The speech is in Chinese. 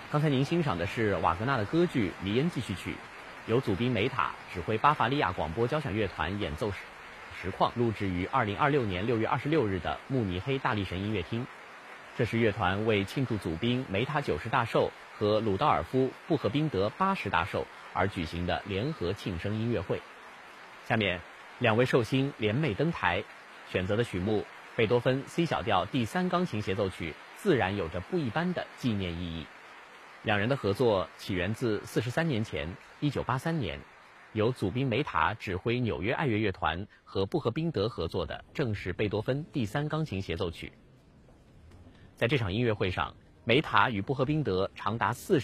刚才您欣赏的是瓦格纳的歌剧《弥恩继续曲》，由祖宾梅塔指挥巴伐利亚广播交响乐团演奏实况，录制于2026年6月26日的慕尼黑大力神音乐厅。这是乐团为庆祝祖宾梅塔90大寿和鲁道尔夫·布赫宾德80大寿而举行的联合庆生音乐会。下面，两位寿星联袂登台，选择的曲目贝多芬 C 小调第3钢琴协奏曲，自然有着不一般的纪念意义。两人的合作起源自43年前，1983年，由祖宾梅塔指挥纽约爱乐乐团和布赫宾德合作的正是贝多芬第3钢琴协奏曲。在这场音乐会上，梅塔与布赫宾德长达40